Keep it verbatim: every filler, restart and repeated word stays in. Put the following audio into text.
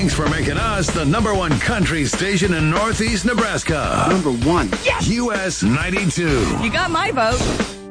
Thanks for making us the number one country station in Northeast Nebraska. Number one. Yes! U S ninety-two. You got my vote.